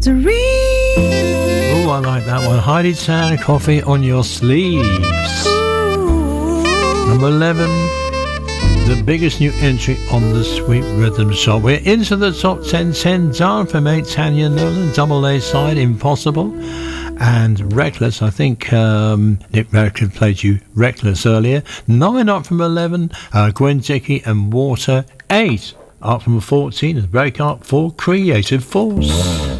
mystery. Oh, I like that one. Heidi Tan, Coffee on Your Sleeves. Number 11, the biggest new entry on the Sweet Rhythm chart. We're into the top 10 down from 8, Tanya Nolan, double A side, Impossible. And Reckless, I think Nick Radcliffe played you Reckless earlier. 9 up from 11, Gwen Dickey and Water. 8 up from 14, is Break Up for Creative Force.